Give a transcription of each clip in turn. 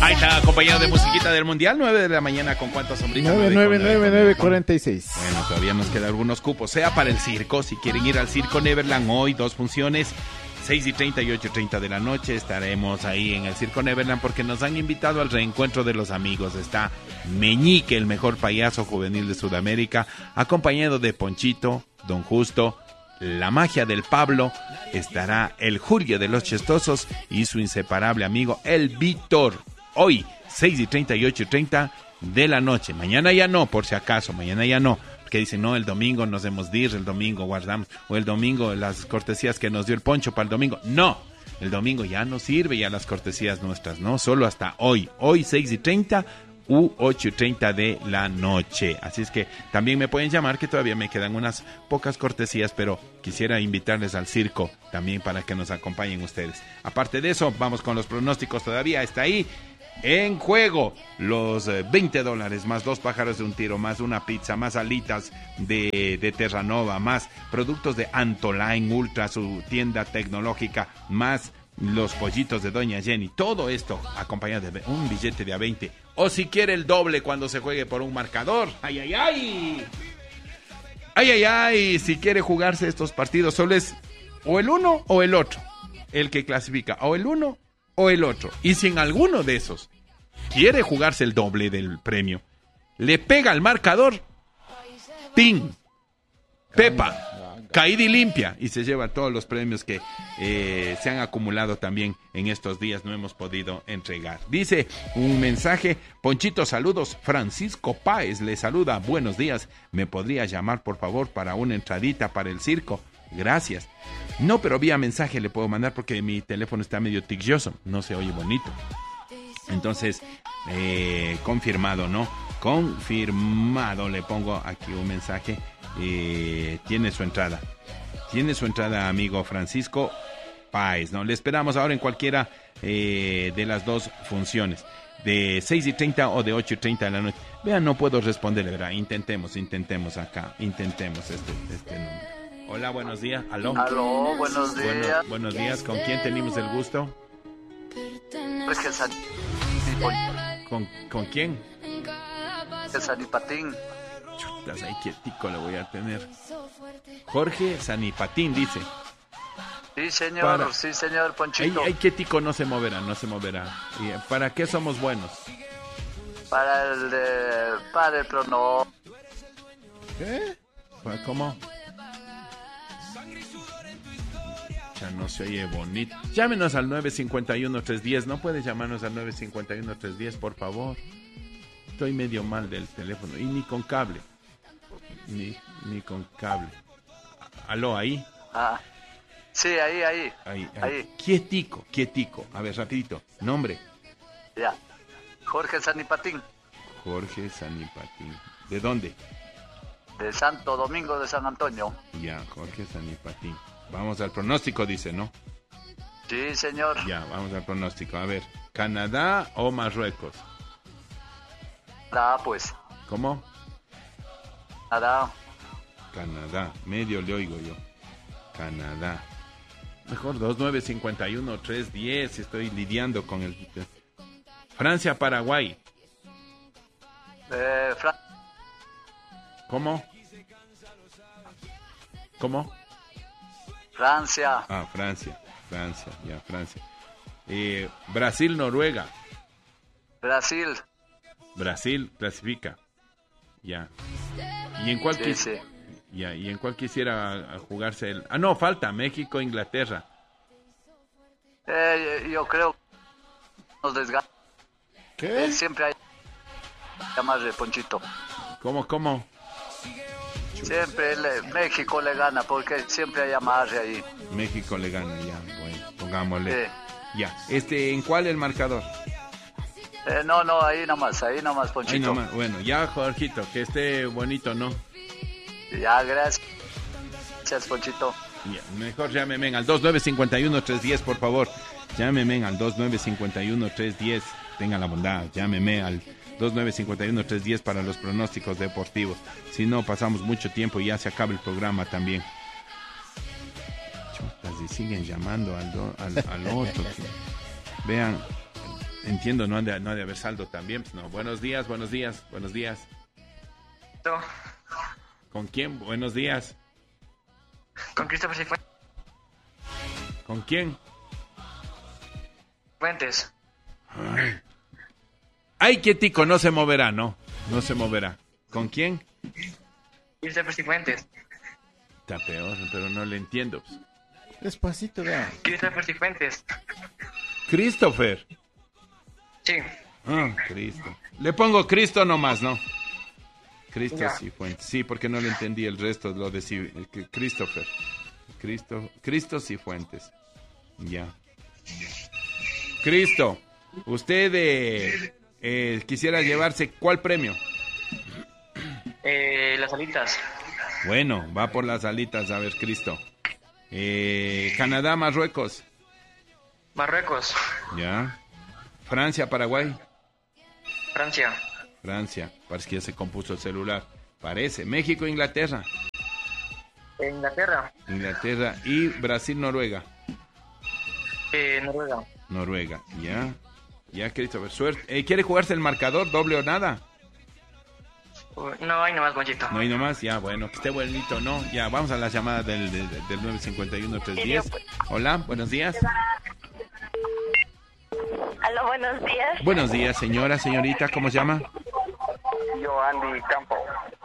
Ahí está, acompañado de musiquita del Mundial, 9 de la mañana, ¿con cuántas sombritas? 9:46. Bueno, todavía nos quedan algunos cupos, sea para el circo, si quieren ir al Circo Neverland hoy, 2 funciones, 6:30 y 8:30 de la noche, estaremos ahí en el Circo Neverland porque nos han invitado al reencuentro de los amigos. Está Meñique, el mejor payaso juvenil de Sudamérica, acompañado de Ponchito, Don Justo, la magia del Pablo, estará el Julio de los Chistosos y su inseparable amigo el Víctor. Hoy, 6:30 y 8:30 de la noche. Mañana ya no, por si acaso, mañana ya no. Porque dicen, no, el domingo nos hemos de ir, el domingo guardamos, o el domingo las cortesías que nos dio el Poncho para el domingo. No, el domingo ya no sirve, ya las cortesías nuestras, no, solo hasta hoy. Hoy 6:30 u 8:30 de la noche. Así es que también me pueden llamar, que todavía me quedan unas pocas cortesías, pero quisiera invitarles al circo también para que nos acompañen ustedes. Aparte de eso, vamos con los pronósticos, todavía está ahí. En juego, los $20, más 2 pájaros de un tiro, más una pizza, más alitas de Terranova, más productos de Antoline Ultra, su tienda tecnológica, más los pollitos de Doña Jenny. Todo esto acompañado de un billete de a 20. O si quiere el doble cuando se juegue por un marcador. ¡Ay, ay, ay! ¡Ay, ay, ay! Si quiere jugarse estos partidos, solo es o el uno o el otro el que clasifica, o el uno o el otro. Y si en alguno de esos quiere jugarse el doble del premio, le pega al marcador, ¡ping! Pepa, caída y limpia, y se lleva todos los premios que se han acumulado también en estos días, no hemos podido entregar. Dice un mensaje: Ponchito, saludos, Francisco Páez le saluda, buenos días, ¿me podría llamar por favor para una entradita para el circo? Gracias. No, pero vía mensaje le puedo mandar porque mi teléfono está medio ticioso, no se oye bonito. Entonces, confirmado, ¿no? Confirmado, le pongo aquí un mensaje. Tiene su entrada, amigo Francisco Páez, ¿no? Le esperamos ahora en cualquiera de las dos funciones, de 6:30 o de 8:30 de la noche. Vean, no puedo responderle, ¿verdad? Intentemos acá, este número. Hola, buenos días. Aló, buenos días. Buenos días, ¿con quién tenemos el gusto? ¿Con quién? Sanipatín. Chutas, ahí quietico lo voy a tener. Jorge Sanipatín dice. Sí, señor, sí, señor Ponchito. Ahí quietico no se moverá. ¿Y para qué somos buenos? Para el prono. ¿Qué? ¿Cómo? Ya no se oye bonito. Llámenos al 951-310. ¿No puedes llamarnos al 951-310, por favor? Estoy medio mal del teléfono. Y ni con cable. Ni con cable. ¿Aló, ahí? Ah, sí, ahí. Quietico. A ver, rapidito. Nombre. Ya. Jorge Sanipatín. Jorge Sanipatín. ¿De dónde? De Santo Domingo de San Antonio. Ya, Jorge Sanipatín. Vamos al pronóstico, dice, ¿no? Sí, señor. Ya, vamos al pronóstico. A ver, ¿Canadá o Marruecos? Nada, pues. ¿Cómo? Nada. Canadá, medio le oigo yo. Canadá. Mejor 2951-310, estoy lidiando con el... Francia-Paraguay. ¿Cómo? Francia. Ah, Francia, Brasil-Noruega. Brasil clasifica. Ya. ¿Y en cuál Ya, ¿y en cuál quisiera jugarse el... Ah, no, falta México-Inglaterra. Yo creo nos desgasta. ¿Qué? Siempre hay más de Ponchito. ¿Cómo? Siempre México le gana porque siempre hay amarre ahí. México le gana, ya, bueno, pongámosle. Sí. Ya, ¿en cuál el marcador? No, ahí nomás, Ponchito. Ahí nomás. Bueno, ya, Jorgito, que esté bonito, ¿no? Ya, gracias, Ponchito. Ya, mejor llámeme al 2951-310, por favor. Llámeme al 2951-310. Tenga la bondad, llámeme al 2951-310 para los pronósticos deportivos. Si no, pasamos mucho tiempo y ya se acaba el programa también. Chutas, y siguen llamando al otro. Vean, Entiendo, no ha de haber saldo también. Pues no. Buenos días. ¿Tú? ¿Con quién? Buenos días. Con Christopher Cifuentes. ¿Con quién? Ay, que tico, no se moverá, ¿no? No se moverá. ¿Con quién? Christopher Cifuentes. Está peor, pero no le entiendo. Despacito, vea. Christopher Cifuentes. Christopher. Sí. Cristo. Le pongo Cristo nomás, ¿no? Cristo Ya. Cifuentes. Sí, porque no le entendí el resto, lo de Christopher. Cristo Cifuentes. Ya. Cristo, usted quisiera llevarse ¿cuál premio? Las alitas. Bueno, va por las alitas, a ver, Cristo. Canadá, Marruecos. Marruecos. Ya. Francia, Paraguay. Francia. Parece que ya se compuso el celular. Parece. México, Inglaterra. Inglaterra. Y Brasil, Noruega. Noruega. Ya, Christopher. Suerte. ¿Quiere jugarse el marcador, doble o nada? No hay nomás, Monchito. No hay nomás. Ya, bueno, que esté bonito, ¿no? Ya, vamos a la llamada del 951-310. Hola, buenos días. Aló, buenos días. Buenos días, señorita, ¿cómo se llama? Yo, Andy Campo.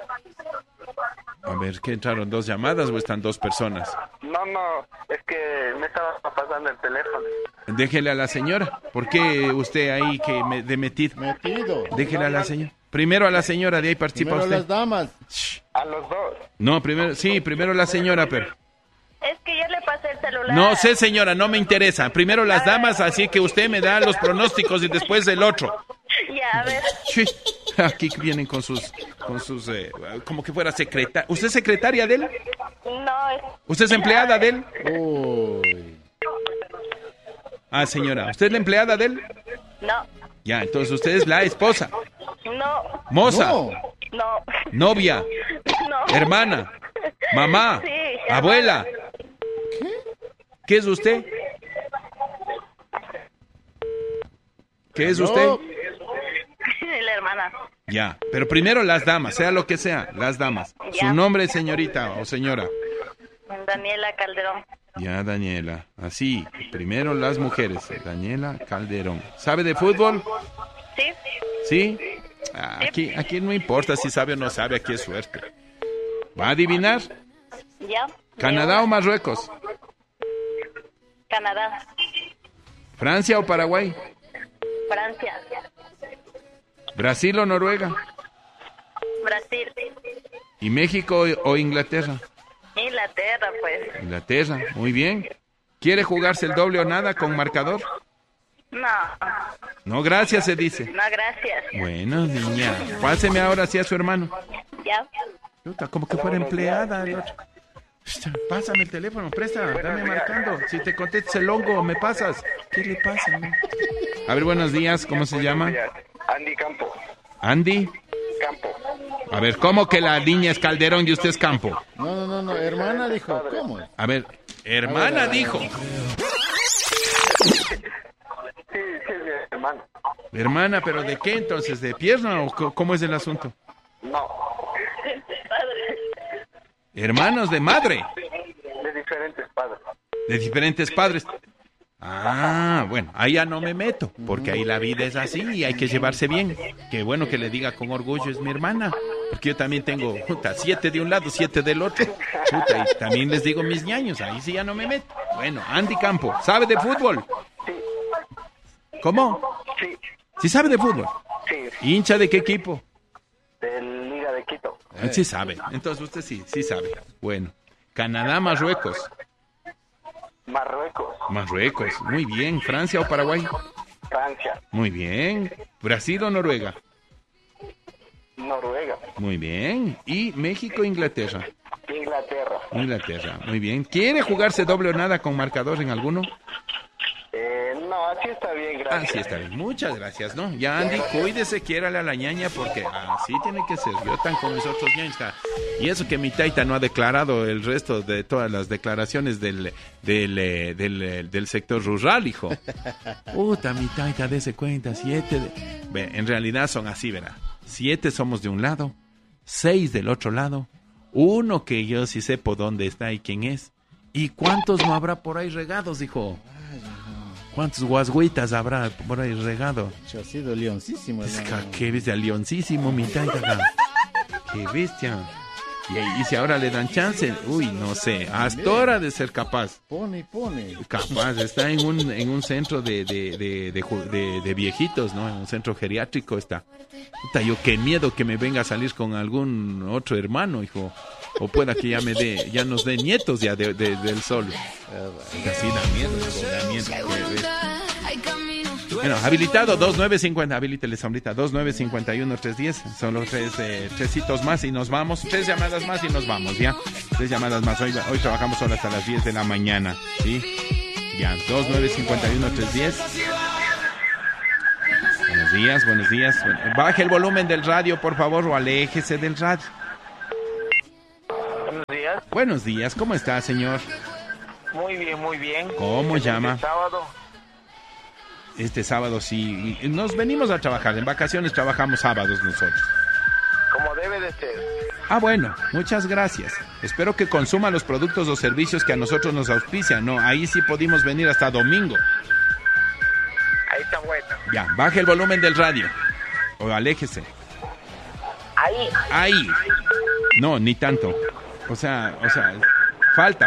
A ver, ¿qué entraron dos llamadas o están dos personas? No, es que me estaba pasando el teléfono. Déjele a la señora. ¿Por qué usted ahí de metido? Metido. Déjele a la señora. Primero a la señora, de ahí participa Primero usted. las damas. A los dos. No, primero la señora, pero... Es que yo le pasé el celular. No sé, señora, no me interesa. Primero las damas, así que usted me da los pronósticos y después el otro. Ya, a ver. Sí, aquí vienen con sus como que fuera secretaria. ¿Usted es secretaria de él? No, ¿Usted es empleada de él? Uy. Señora, ¿usted es la empleada de él? no, Ya, entonces usted es la esposa, no, moza, no, novia, no. hermana, mamá, Sí, abuela. ¿Qué es usted? ¿Qué es usted? La hermana. Ya, pero primero las damas, sea lo que sea, las damas. Su Ya. nombre, señorita o señora. Daniela Calderón. Ya, Daniela. Así, primero las mujeres. Daniela Calderón. ¿Sabe de fútbol? ¿Sí? ¿Sí? Aquí no importa si sabe o no sabe, aquí es suerte. ¿Va a adivinar? ¿Ya? ¿Canadá o Marruecos? Canadá. ¿Francia o Paraguay? Francia. ¿Brasil o Noruega? Brasil. ¿Y México o Inglaterra? Inglaterra, pues. Inglaterra, muy bien. ¿Quiere jugarse el doble o nada con marcador? No, No, gracias, se dice. no, gracias. Bueno, niña, páseme ahora sí a su hermano. ¿Ya? Puta, como que fuera empleada el otro. Pásame el teléfono, presta, dame marcando. Si te contestas el hongo, me pasas. ¿Qué le pasa, no? A ver, buenos días, ¿cómo se llama? Andy Campo. ¿Andy? Campo. A ver, ¿cómo que la niña es Calderón y usted es Campo? No, hermana dijo. ¿Cómo? A ver, hermana dijo. Sí, es mi hermano. Hermana, ¿pero de qué entonces? ¿De pierna o cómo es el asunto? No, Hermanos de madre, de diferentes padres. de diferentes padres. Bueno, ahí ya no me meto, porque ahí la vida es así y hay que llevarse bien. Qué bueno que le diga con orgullo, es mi hermana, porque yo también tengo 7 de un lado, 7 del otro. Y también les digo mis ñaños, ahí sí ya no me meto. Bueno, Andy Campo, ¿sabe de fútbol? ¿Cómo? Sí, ¿Sí sabe de fútbol? sí, ¿Hincha de qué equipo? de Liga de Quito. Sí sabe, entonces usted sí sabe. Bueno, Canadá, Marruecos. Marruecos, muy bien. ¿Francia o Paraguay? Francia. Muy bien. ¿Brasil o Noruega? Noruega. Muy bien. ¿Y México o Inglaterra? Inglaterra. Muy bien. ¿Quiere jugarse doble o nada con marcador en alguno? No, así está bien, gracias. Así está bien. Muchas gracias, ¿no? Ya, Andy, cuídese, quiérale a la ñaña porque así tiene que ser. Yo tan con mis otros ñañas. Y eso que mi taita no ha declarado el resto de todas las declaraciones del sector rural, hijo. Puta, mi taita, dese cuenta, 7. Ve, en realidad son así, verá. 7 somos de un lado, 6 del otro lado, 1 que yo sí sé por dónde está y quién es. ¿Y cuántos no habrá por ahí regados, hijo? ¿Cuántos guasguitas habrá por ahí regado? Ha sido leoncísimo. Qué bestia, leoncísimo, mi taita. Qué bestia. Y si ahora le dan chance, uy, no sé, hasta ahora de ser capaz. Pone. Capaz, está en un centro de viejitos, ¿no? En un centro geriátrico está. Puta, yo qué miedo que me venga a salir con algún otro hermano, hijo. O pueda que ya nos dé nietos ya del sol. Así da miedo, hijo, da miedo. Bueno, habilitado 2950, habilíteles ahorita 2951-310, solo tres hitos más y nos vamos, 3 llamadas más y nos vamos, ¿ya? 3 llamadas más, hoy trabajamos solo hasta las 10 de la mañana, ¿sí? Ya, 2951-310. Buenos días. Baje el volumen del radio, por favor, o aléjese del radio. Buenos días. Buenos días, ¿cómo está, señor? Muy bien. ¿Cómo llama? Sábado. Este sábado sí, nos venimos a trabajar, en vacaciones trabajamos sábados nosotros. Como debe de ser. Bueno, muchas gracias. Espero que consuma los productos o servicios que a nosotros nos auspician, ¿no? Ahí sí pudimos venir hasta domingo. Ahí está bueno. Ya, baje el volumen del radio, o aléjese. Ahí. No, ni tanto. O sea, falta.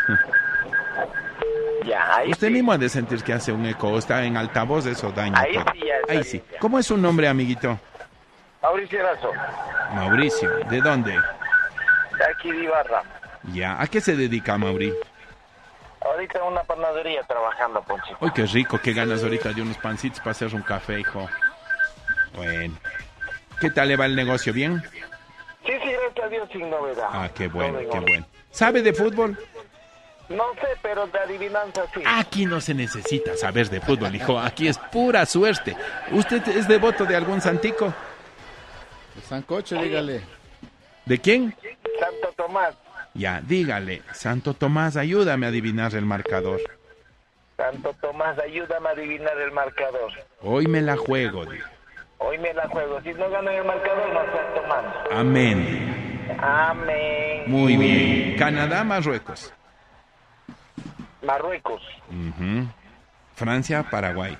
Ya, ahí Usted sí. mismo ha de sentir que hace un eco, está en altavoz, eso daña Ahí todo. sí, ya está Ahí bien, sí. ya. ¿Cómo es su nombre, amiguito? Mauricio Erazo, Mauricio. ¿De dónde? de aquí de Ibarra. Ya. ¿A qué se dedica, Mauri? Ahorita en una panadería trabajando, Ponchito. Uy, qué rico, qué ganas ahorita de unos pancitos para hacer un café, hijo. Bueno. ¿Qué tal le va el negocio? ¿Bien? Sí, gracias a Dios, sin novedad. Ah, qué bueno, Todo en qué orden. bueno. ¿Sabe de fútbol? No sé, pero de adivinanza sí. Aquí no se necesita saber de fútbol, hijo. Aquí es pura suerte. ¿Usted es devoto de algún santico? Sancocho, dígale. ¿De quién? Santo Tomás. Ya, dígale. Santo Tomás, ayúdame a adivinar el marcador. Santo Tomás, ayúdame a adivinar el marcador. Hoy me la juego, digo. Hoy me la juego. Si no gano el marcador, no estoy tomando. Amén. Amén. Muy bien. Canadá, Marruecos. Marruecos. Ujú. Francia, Paraguay.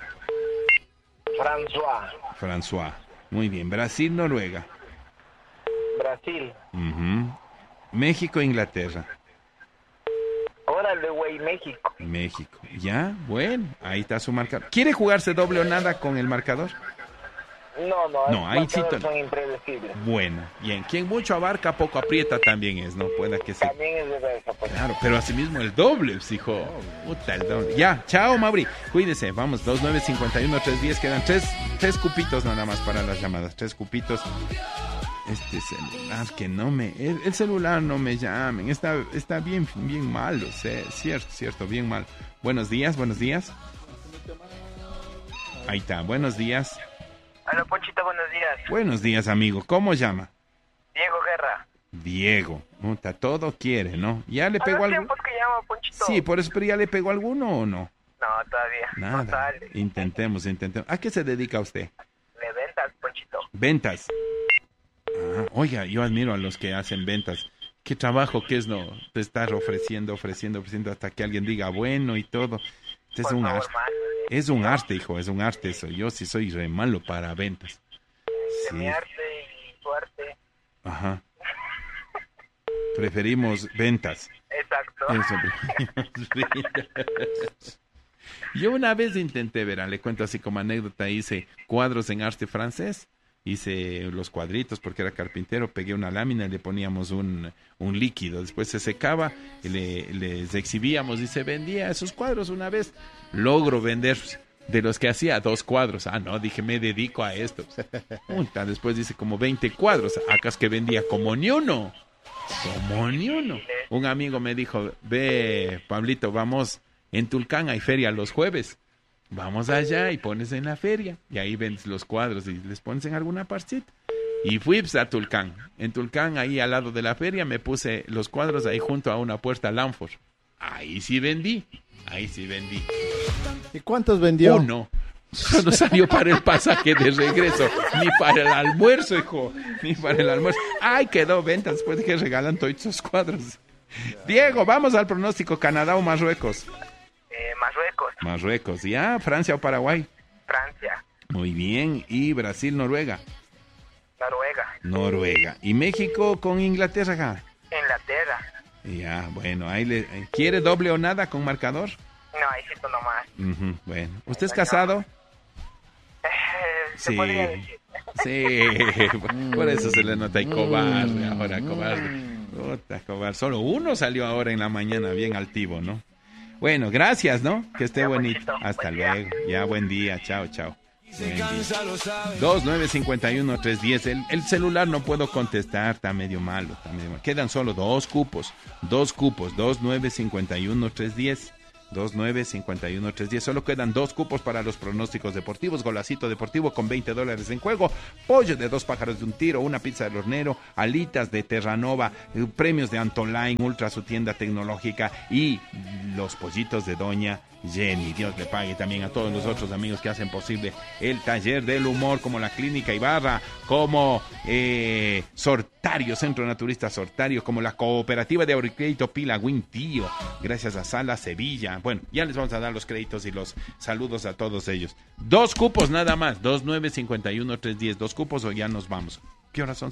François. Muy bien. Brasil, Noruega. Brasil. Ujú. México, Inglaterra. Órale, güey, México. Ya, bueno, ahí está su marcador. ¿Quiere jugarse doble o nada con el marcador? No, ahí sí son impredecibles. Bueno, bien. Quien mucho abarca, poco aprieta también es, ¿no? Pueda que sea. También es de eso, pues. Claro, pero asimismo el doble, hijo. Puta, el doble. Ya, chao, Mauri. Cuídese, vamos, 2951-310. Quedan tres cupitos nada más para las llamadas. 3 cupitos. Este celular que no me... El celular no me llamen. Está bien malo. Cierto, bien mal. Buenos días. Ahí está, buenos días. Hola, Ponchito, buenos días. Buenos días, amigo. ¿Cómo llama? Diego Guerra. Diego. Puta, todo quiere, ¿no? ¿Ya le pegó algo? tiempos que llamo, Ponchito. Sí, por eso, pero ¿ya le pegó alguno o no? No, todavía. Nada. No sale. Intentemos. ¿A qué se dedica usted? De ventas, Ponchito. Ventas. Oiga, yo admiro a los que hacen ventas. Qué trabajo que es, ¿no? De estar ofreciendo hasta que alguien diga bueno y todo. Es un arte. Es un arte, hijo, es un arte eso. Yo sí soy re malo para ventas. Sí. Mi arte y tu arte. Ajá. Preferimos ventas. Exacto. Eso, preferimos ventas. Yo una vez intenté, verán, le cuento así como anécdota, hice cuadros en arte francés. Hice los cuadritos porque era carpintero, pegué una lámina y le poníamos un líquido. Después se secaba y les exhibíamos y se vendía esos cuadros una vez. Logro vender de los que hacía 2 cuadros. No, dije, me dedico a esto. Después dice como 20 cuadros. Acá es que vendía como ni uno. Un amigo me dijo, ve, Pablito, vamos, en Tulcán hay feria los jueves. Vamos allá y pones en la feria. Y ahí vendes los cuadros y les pones en alguna parcita. Y fui pues, a Tulcán. En Tulcán, ahí al lado de la feria, me puse los cuadros ahí junto a una puerta Lanford. Ahí sí vendí. ¿Y cuántos vendió? Uno. No salió para el pasaje de regreso, ni para el almuerzo, hijo, ni para el almuerzo. Ay, quedó venta después de que regalan todos esos cuadros. Diego, vamos al pronóstico, Canadá o Marruecos. Marruecos. Marruecos, ¿ya? ¿Francia o Paraguay? Francia. Muy bien, y Brasil, Noruega. Noruega. ¿Y México con Inglaterra acá? Inglaterra. Ya, bueno, ahí le... ¿Quiere doble o nada con marcador? No, ahí sí nomás. Uh-huh, bueno, ¿usted es casado? Se podría decir. Sí, por eso se le nota ahí cobarde, ahora cobarde. Puta, cobarde. Solo uno salió ahora en la mañana, bien altivo, ¿no? Bueno, gracias, ¿no? Que esté Ya, bonito. bonito. Hasta Buen luego. Ya, buen día. Chao, chao. 2951-310. El celular no puedo contestar, está medio malo. Quedan solo dos cupos. 2951-310. 2951-310. Solo quedan 2 cupos para los pronósticos deportivos. Golacito deportivo con $20 en juego. Pollo de 2 pájaros de un tiro. Una pizza del hornero. Alitas de Terranova. Premios de Antoline Ultra, su tienda tecnológica. Y los pollitos de Doña Jenny. Dios le pague también a todos los otros amigos que hacen posible el taller del humor, como la Clínica Ibarra, como Sortario, Centro Naturista Sortario, como la Cooperativa de Ahorro y Crédito Pila Tío, gracias a Sala Sevilla. Bueno, ya les vamos a dar los créditos y los saludos a todos ellos. 2 cupos nada más, 2951-310, 2 cupos o ya nos vamos. ¿Qué horas son?